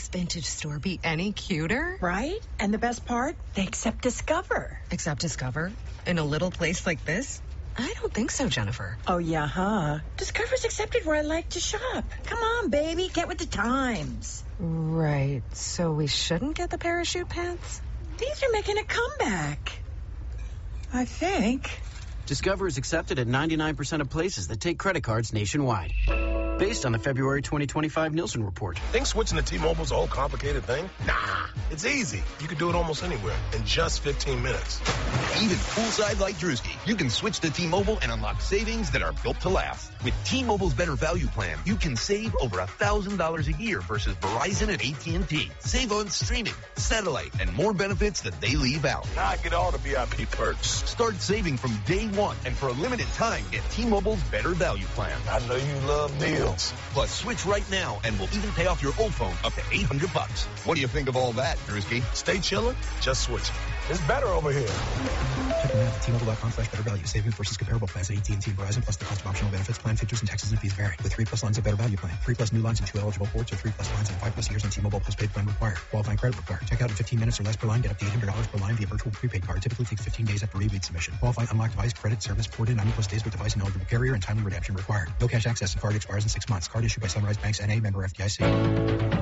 this vintage store be any cuter? Right? And the best part, they accept Discover. Accept Discover? In a little place like this? I don't think so, Jennifer. Oh, yeah, huh? Discover's accepted where I like to shop. Come on, baby, get with the times. Right, so we shouldn't get the parachute pants? These are making a comeback. I think. Discover is accepted at 99% of places that take credit cards nationwide. Based on the February 2025 Nielsen report. Think switching to T-Mobile's a whole complicated thing? Nah, it's easy. You can do it almost anywhere in just 15 minutes. Even poolside like Drewski, you can switch to T-Mobile and unlock savings that are built to last. With T-Mobile's Better Value Plan, you can save over $1,000 a year versus Verizon and AT&T. Save on streaming, satellite, and more benefits that they leave out. Now I get all the VIP perks. Start saving from day one, and for a limited time, get T-Mobile's Better Value Plan. I know you love deals. Plus, switch right now, and we'll even pay off your old phone up to $800. What do you think of all that, Drewski? Stay chillin', just switch. It's better over here. Check them out at T-Mobile.com/better value. Savings versus comparable plans at AT&T and Verizon, plus the cost of optional benefits. Plan features and taxes and fees vary. With 3+ lines of Better Value Plan. 3+ new lines and 2 eligible ports, or 3+ lines and 5+ years on T-Mobile postpaid plan required. Qualifying credit required. Check out in 15 minutes or less per line. Get up to $800 per line via virtual prepaid card. Typically takes 15 days after rebates submission. Qualifying unlocked device credit service ported 90+ days with device and eligible carrier, and timely redemption required. No cash access and card expires in 6 months. Card issued by Sunrise Banks N.A. member FDIC.